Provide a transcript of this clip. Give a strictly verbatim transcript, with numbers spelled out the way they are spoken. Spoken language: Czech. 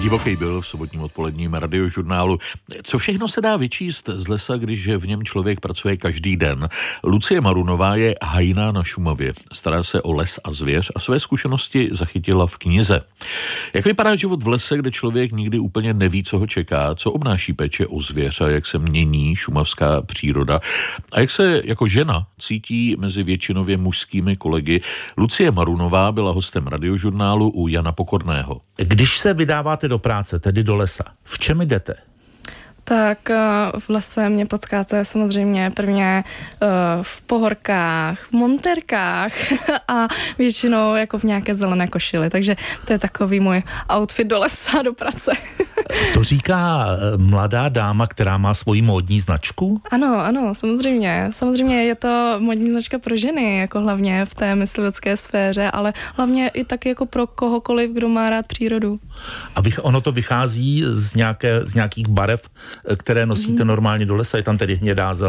Divoký byl v sobotním odpoledním radiožurnálu. Co všechno se dá vyčíst z lesa, když v něm člověk pracuje každý den? Lucie Marunová je hajná na Šumavě. Stará se o les a zvěř a své zkušenosti zachytila v knize. Jak vypadá život v lese, kde člověk nikdy úplně neví, co ho čeká, co obnáší péče o zvěř a jak se mění šumavská příroda a jak se jako žena cítí mezi většinově mužskými kolegy. Lucie Marunová byla hostem radiožurnálu u Jana Pokorného. Když se vydáváte do práce, tedy do lesa, v čem jdete? Tak v lese mě potkáte samozřejmě prvně v pohorkách, v montérkách a většinou jako v nějaké zelené košili, takže to je takový můj outfit do lesa, do práce. To říká mladá dáma, která má svoji módní značku? Ano, ano, samozřejmě. Samozřejmě je to módní značka pro ženy, jako hlavně v té myslivecké sféře, ale hlavně i tak jako pro kohokoliv, kdo má rád přírodu. A vych, ono to vychází z, nějaké, z nějakých barev, které nosíte normálně do lesa, je tam tedy hnědá,